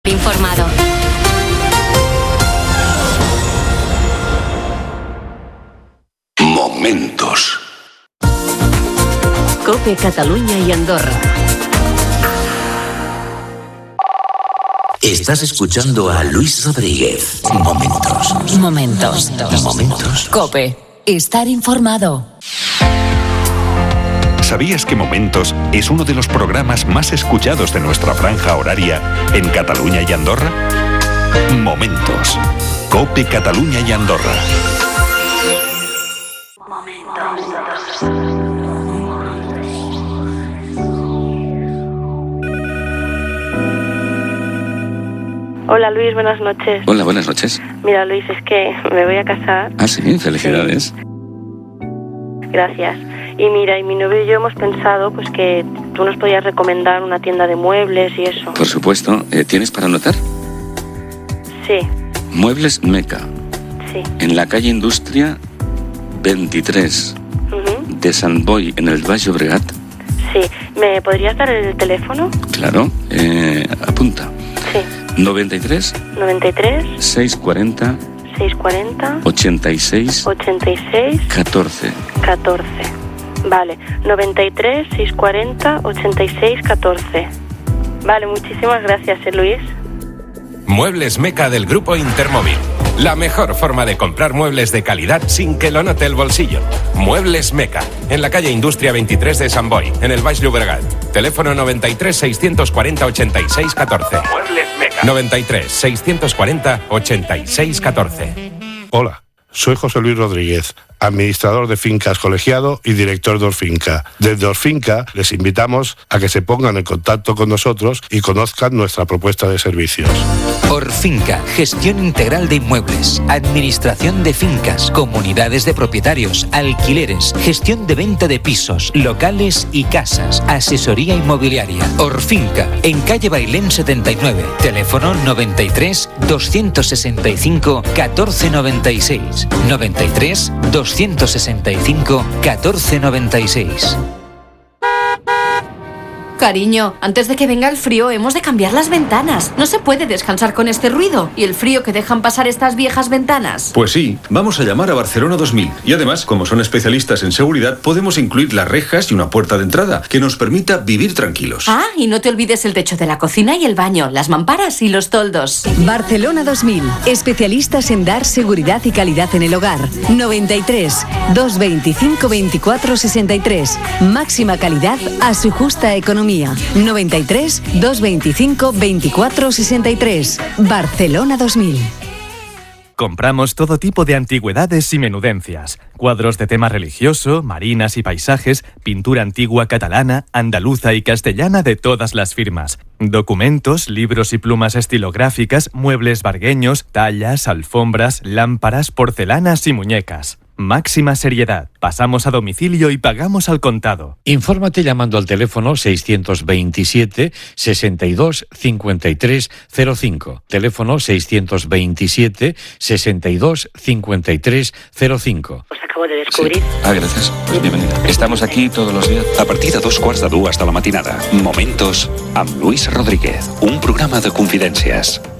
Informado. Momentos. COPE Catalunya y Andorra. Estás escuchando a Luis Rodríguez. Momentos. COPE. Estar informado. ¿Sabías que Momentos es uno de los programas más escuchados de nuestra franja horaria en Cataluña y Andorra? Momentos. COPE Cataluña y Andorra. Hola Luis, buenas noches. Hola, buenas noches. Mira Luis, es que me voy a casar. Ah, sí, felicidades. Sí. Gracias. Y mira, y mi novio y yo hemos pensado pues que tú nos podías recomendar una tienda de muebles y eso. Por supuesto. ¿Tienes para anotar? Sí. Muebles Meca. Sí. En la calle Industria 23 de Sant Boi, en el Baix Llobregat. Sí. ¿Me podrías dar el teléfono? Claro. Apunta. Sí. 93 640 86 14. Vale, 93 640 86 14. Vale, muchísimas gracias, Luis. Muebles Meca del Grupo Intermóvil. La mejor forma de comprar muebles de calidad sin que lo note el bolsillo. Muebles Meca, en la calle Industria 23 de Sant Boi, en el Baix Llobregat. Teléfono 93 640 86 14. Muebles Meca. 93 640 86 14. Hola, soy José Luis Rodríguez, administrador de fincas colegiado y director de Orfinca. Desde Orfinca les invitamos a que se pongan en contacto con nosotros y conozcan nuestra propuesta de servicios. Orfinca, gestión integral de inmuebles, administración de fincas, comunidades de propietarios, alquileres, gestión de venta de pisos, locales y casas, asesoría inmobiliaria. Orfinca, en calle Bailén 79, teléfono 93 265 1496, 93 265 1496. Cariño, antes de que venga el frío hemos de cambiar las ventanas. No se puede descansar con este ruido y el frío que dejan pasar estas viejas ventanas. Pues sí, vamos a llamar a Barcelona 2000. Y además, como son especialistas en seguridad, podemos incluir las rejas y una puerta de entrada que nos permita vivir tranquilos. Ah, y no te olvides el techo de la cocina y el baño, las mamparas y los toldos. Barcelona 2000, especialistas en dar seguridad y calidad en el hogar. 93 225 24 63. Máxima calidad a su justa economía. 93 225 24 63. Barcelona 2000. Compramos todo tipo de antigüedades y menudencias, cuadros de tema religioso, marinas y paisajes, pintura antigua catalana, andaluza y castellana de todas las firmas, documentos, libros y plumas estilográficas, muebles vargueños, tallas, alfombras, lámparas, porcelanas y muñecas. Máxima seriedad. Pasamos a domicilio y pagamos al contado. Infórmate llamando al teléfono 627 62 53 05. Teléfono 627 62 53 05. Os acabo de descubrir. Sí. Gracias. Pues bienvenida. Estamos aquí todos los días. A partir de 2:15 de la matinada. Momentos amb Luis Rodríguez. Un programa de confidències.